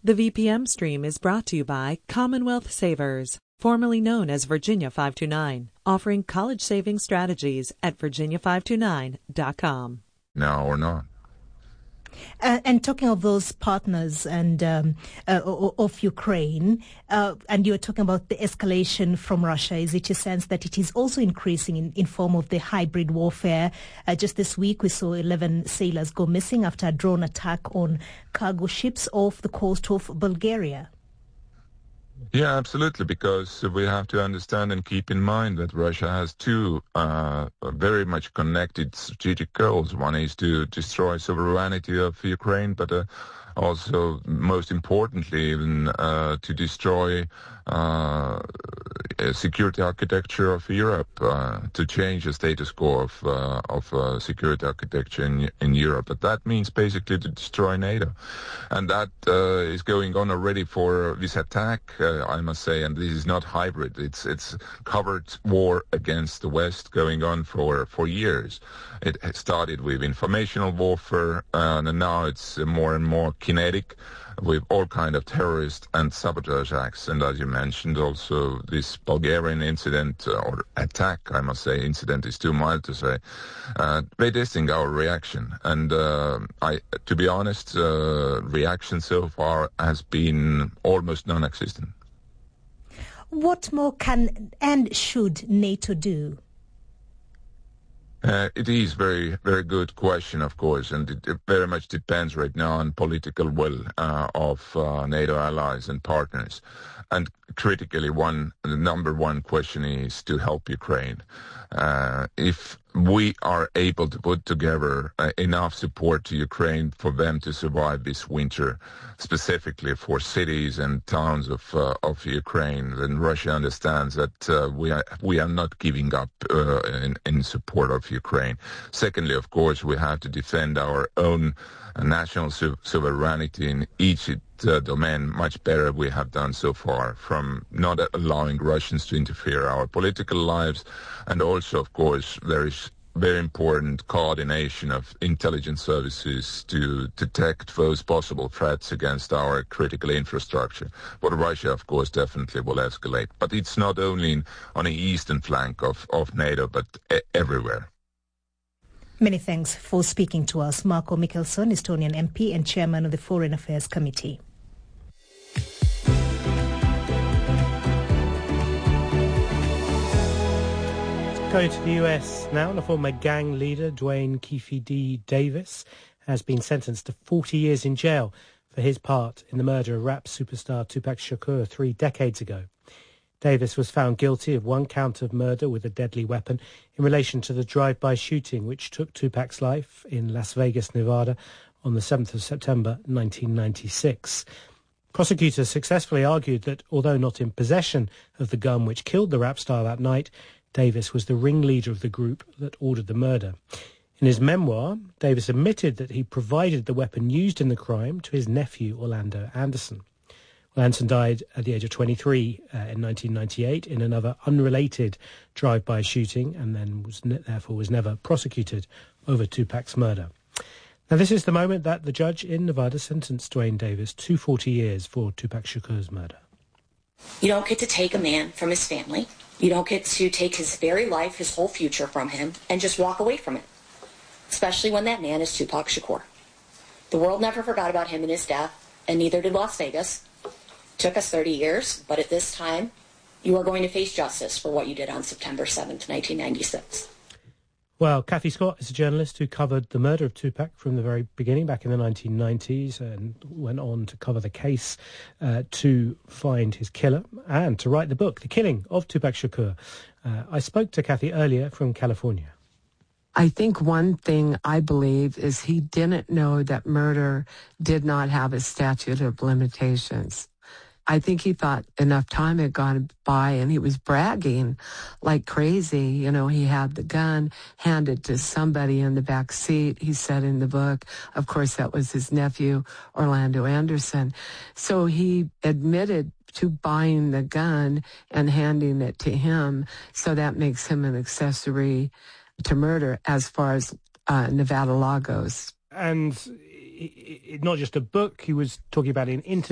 The VPM stream is brought to you by Commonwealth Savers, formerly known as Virginia 529, offering college saving strategies at virginia529.com. Now or not. And talking of those partners and of Ukraine, and you're talking about the escalation from Russia, is it your sense that it is also increasing in form of the hybrid warfare? Just this week, we saw 11 sailors go missing after a drone attack on cargo ships off the coast of Bulgaria. Yeah, absolutely, because we have to understand and keep in mind that Russia has two very much connected strategic goals. One is to destroy sovereignty of Ukraine, but also, most importantly, even to destroy security architecture of Europe, to change the status quo of security architecture in Europe. But that means basically to destroy NATO. And that is going on already for this attack, I must say, and this is not hybrid. It's covered war against the West going on for years. It started with informational warfare, and now it's more and more kinetic, with all kind of terrorist and sabotage acts. And as you mentioned, also this Bulgarian incident, or attack, I must say, incident is too mild to say, predestined our reaction. And to be honest, reaction so far has been almost non-existent. What more can and should NATO do? It is very, very good question, of course, and it very much depends right now on political will of NATO allies and partners. And critically, the number one question is to help Ukraine. If we are able to put together enough support to Ukraine for them to survive this winter, specifically for cities and towns of Ukraine, then Russia understands that we are not giving up in support of Ukraine. Secondly, of course, we have to defend our own national sovereignty in each domain much better we have done so far, from not allowing Russians to interfere in our political lives, and also, of course, there is very important coordination of intelligence services to detect those possible threats against our critical infrastructure. But Russia, of course, definitely will escalate. But it's not only on the eastern flank of NATO, but everywhere. Many thanks for speaking to us. Marco Michelson, Estonian MP and Chairman of the Foreign Affairs Committee. Going to the US now, the former gang leader Duane Keffe D. Davis has been sentenced to 40 years in jail for his part in the murder of rap superstar Tupac Shakur 3 decades ago. Davis was found guilty of one count of murder with a deadly weapon in relation to the drive-by shooting which took Tupac's life in Las Vegas, Nevada on the 7th of September 1996. Prosecutors successfully argued that although not in possession of the gun which killed the rap star that night, Davis was the ringleader of the group that ordered the murder. In his memoir, Davis admitted that he provided the weapon used in the crime to his nephew, Orlando Anderson. Anderson died at the age of 23 in 1998 in another unrelated drive-by shooting, and then therefore was never prosecuted over Tupac's murder. Now, this is the moment that the judge in Nevada sentenced Duane Davis to 40 years for Tupac Shakur's murder. You don't get to take a man from his family. You don't get to take his very life, his whole future from him, and just walk away from it, especially when that man is Tupac Shakur. The world never forgot about him and his death, and neither did Las Vegas. It took us 30 years, but at this time, you are going to face justice for what you did on September 7th, 1996. Well, Kathy Scott is a journalist who covered the murder of Tupac from the very beginning, back in the 1990s, and went on to cover the case to find his killer and to write the book, The Killing of Tupac Shakur. I spoke to Kathy earlier from California. I think one thing I believe is he didn't know that murder did not have a statute of limitations. I think he thought enough time had gone by, and he was bragging like crazy. You know, he had the gun handed to somebody in the back seat, he said in the book. Of course, that was his nephew, Orlando Anderson. So he admitted to buying the gun and handing it to him. So that makes him an accessory to murder as far as Nevada law goes. And not just a book, he was talking about in interviews.